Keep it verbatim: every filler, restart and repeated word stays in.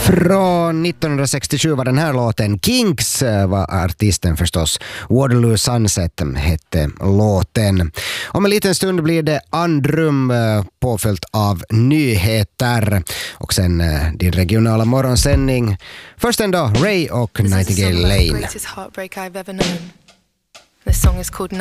Från nittonhundrasextiosju var den här låten. Kinks var artisten förstås. Waterloo Sunset hette låten. Om en liten stund blir det andrum påfyllt av nyheter. Och sen din regionala morgonsändning. Först ändå Ray och Nightingale Lane.